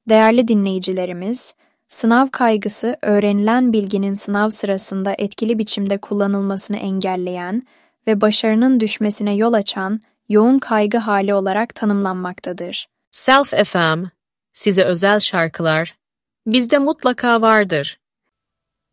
Değerli dinleyicilerimiz, sınav kaygısı öğrenilen bilginin sınav sırasında etkili biçimde kullanılmasını engelleyen ve başarının düşmesine yol açan yoğun kaygı hali olarak tanımlanmaktadır. Self FM, size özel şarkılar, bizde mutlaka vardır.